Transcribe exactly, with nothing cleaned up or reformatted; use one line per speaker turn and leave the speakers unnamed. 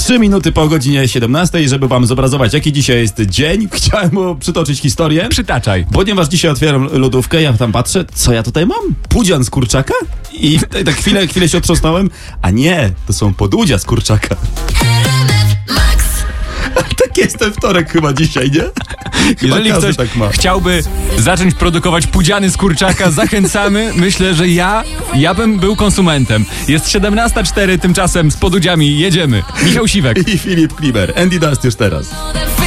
Trzy minuty po godzinie siedemnastej, żeby wam zobrazować, jaki dzisiaj jest dzień. Chciałem mu przytoczyć historię.
Przytaczaj.
Ponieważ dzisiaj otwieram lodówkę, ja tam patrzę, co ja tutaj mam? Pudzian z kurczaka? I tak chwilę, chwilę się otrząsnąłem, a nie, to są podudzia z kurczaka. Tak jest ten wtorek chyba dzisiaj, nie?
Jeżeli ktoś
tak ma.
chciałby zacząć produkować pudziany z kurczaka, zachęcamy. Myślę, że ja, ja bym był konsumentem. Jest siedemnasta cztery, tymczasem z podudziami jedziemy. Michał Siwek
I Filip Klimer. Andy Dust już teraz.